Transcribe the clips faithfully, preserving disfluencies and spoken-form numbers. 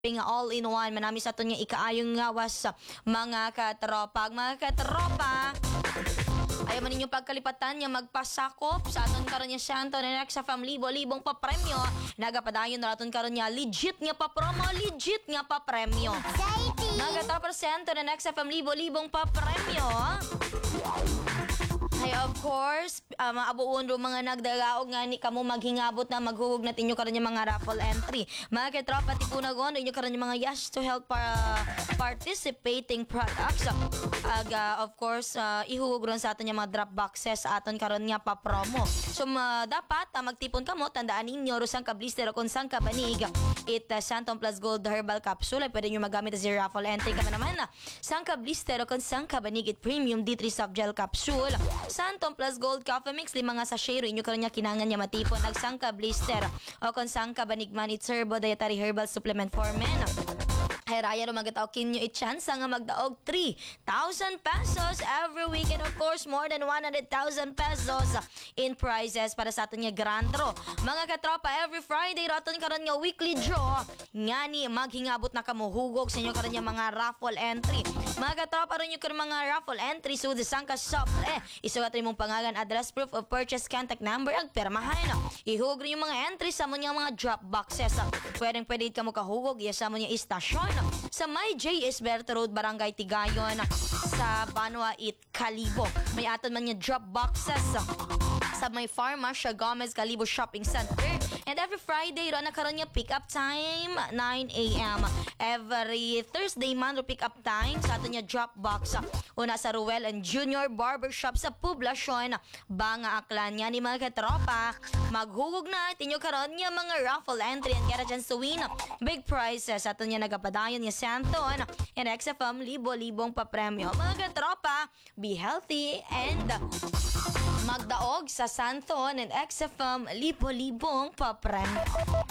nga all-in-one. Manami sa ito nga ikaayong ngawas sa mga katropa. Mga katropa, ayaw man ninyo pagkalipatan niya magpasakop sa aton karon niya Santo na sa family libo-libong pa premyo. Nagapadayon na aton karon niya legit nga pa promo, legit nga pa premyo. Mga katropa Santo na sa family libo-libong pa premyo. Ay, of course, uh, maabuon ro mga nagdagaog nga ni kamo maghingabot na maghugog natin inyo karon yung mga raffle entry. Mga katropa tipunagon inyo karon yung mga yes to help para participating products. Aga, of course, uh, ihugog ron sa aton yung mga drop boxes sa aton karon nga pa promo. So uh, dapat uh, magtipon kamo, tandaan ninyo rusang ka blister o kung sang ka banig it uh, Santon Plus Gold Herbal Capsule. Ay, pwede nyo magamit as your raffle entry ka naman na sang ka blister o kung sang ka banig it Premium D three Soft Gel Capsule. Santon Plus Gold Coffee Mix, lima nga sachet inyo karon niya kinangan niya matipon ag sangka blister o kon sangka banigman it's Herbo Dietary Herbal Supplement for Men. Ay raya ro magataw kinyo it chance nga magdaog three thousand pesos every week, and of course more than one hundred thousand pesos in prizes para sa aton nga grand draw. Mga katropa, every Friday raton karon nga weekly draw ngani maghingabot na kamo hugog sa inyo karon nga mga raffle entry. Mga katropa ron yung mga raffle entry so the sangka shop eh isugat rin mong pangalan, address, proof of purchase, contact number ag permahan. Ihugog rin yung mga entry sa mo nga mga drop boxes. Pwedeng pwede ka mo kahugog iya sa mo nga istasyon sa May J S Berto Road, Barangay Tigayon sa Banwa It Calibo. May aton man nga drop boxes sa may Farmacia Gomez Calibo Shopping Center. And every Friday ro na karon nga pick up time nine a m Every Thursday man ro pick up time sa aton nga drop box una sa Ruel and Junior Barbershop sa Poblacion, Banga, Aklan. Nga ni mga katropa, maghugog na tinyo karon nga mga raffle entry and kaya dyan suwin big prizes aton nga nagapadayon nga Santon and X F M libo-libong papremyo. Mga katropa, be healthy and magdaog sa Santon and X F M libo-libong papremyo.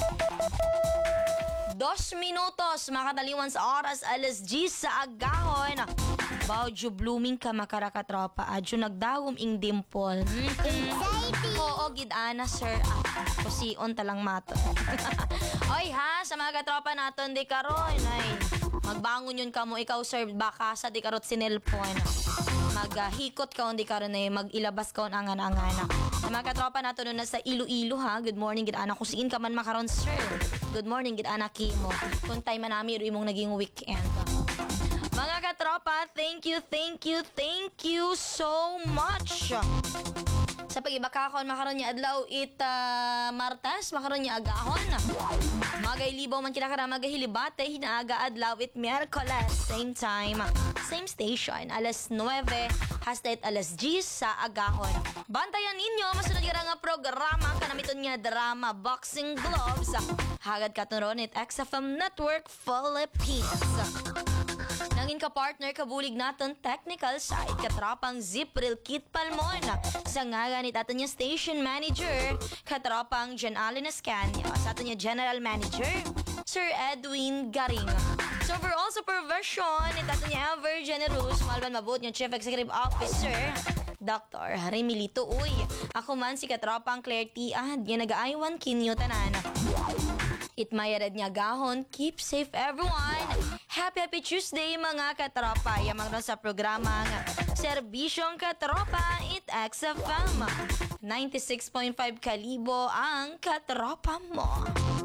Dos minutos makadaliwan sa oras alas diyes sa agahon. Bawjo blooming ka makarakatropa. Adyo nagdawom ing dimple. Mm-hmm. Oo, gid-ana sir. Ah, kusion talang mato. Oy ha, sa mga katropa naton di karon ay magbangon yun ka mo ikaw sir baka sa di karot sinelpon. Maghikot ka di karon ay magilabas ka ang angan-angana. Sa mga katropa naton na sa Iloilo ha. Good morning gid-ana kusiin ka man makaron sir. Good morning gid-ana kimo. Kung time manami ro imong naging weekend. Mga katropa, thank you, thank you, thank you so much. Sa pag-ibakakon, makaroon niya adlaw it uh, Martes, makaroon niya agahon. Magailibaw man kinakara magahilibate, hinaaga adlaw it Miyerkules, same time, same station, alas nuwebe, hasta it alas diyes sa agahon. Bantayan ninyo, masunod ka nga programa, kanamiton nga drama, Boxing Gloves, hagad katuron it X F M Network Philippines. Nangin ka partner kabulig naton technical side katropang Zipril Kit Palmon sa ngaganit aton niya station manager katropang Jan Allen Escanio sa aton niya general manager Sir Edwin Garing. So overall supervision it aton niya ever generous malban mabut niya chief executive officer Doctor Remilito Uy. Ako man si katropang Claire T. Ah, di nag-aaywan kinyo tanan. It mayarad niya gahon. Keep safe everyone. Happy happy Tuesday mga katropa. Yamang ron sa programa nga Serbisyong Katropa it X F M ninety-six point five Kalibo ang katropa mo.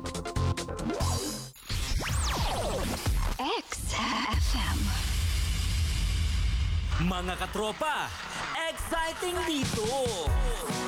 X F M. Mga katropa, exciting dito!